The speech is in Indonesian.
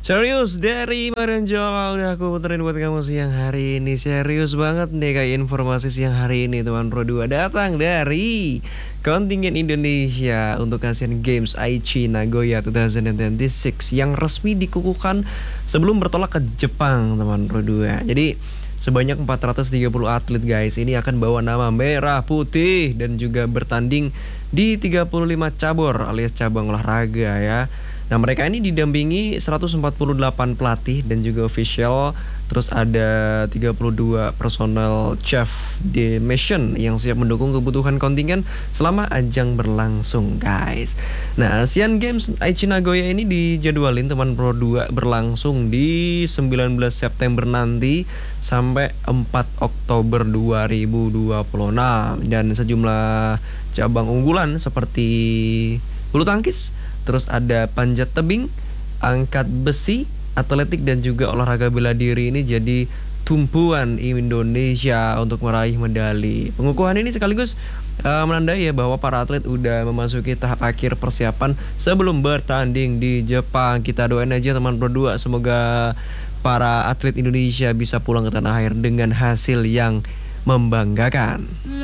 Serius dari Maranjola udah aku puterin buat kamu siang hari ini. Serius banget nih kayak informasi siang hari ini teman Pro 2 datang dari kontingen Indonesia untuk Asian Games Aichi Nagoya 2026 yang resmi dikukuhkan sebelum bertolak ke Jepang teman Pro 2. Jadi sebanyak 430 atlet guys ini akan bawa nama merah putih dan juga bertanding di 35 cabur alias cabang olahraga ya. Nah, mereka ini didampingi 148 pelatih dan juga official. Terus ada 32 personal chef di mission yang siap mendukung kebutuhan kontingen selama ajang berlangsung, guys. Nah, Asian Games Aichi Nagoya ini dijadwalin teman Pro 2 berlangsung di 19 September nanti sampai 4 Oktober 2026 dan sejumlah cabang unggulan seperti bulu tangkis, terus ada panjat tebing, angkat besi, atletik dan juga olahraga bela diri ini jadi tumpuan Indonesia untuk meraih medali. Pengukuhan ini sekaligus menandai ya bahwa para atlet udah memasuki tahap akhir persiapan sebelum bertanding di Jepang. Kita doain aja teman Pro 2 semoga para atlet Indonesia bisa pulang ke tanah air dengan hasil yang membanggakan.